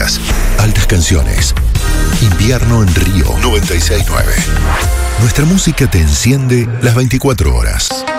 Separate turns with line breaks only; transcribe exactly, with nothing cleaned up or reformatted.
clásicas, altas canciones. Invierno en Río noventa y seis nueve. Nuestra música te enciende las veinticuatro horas.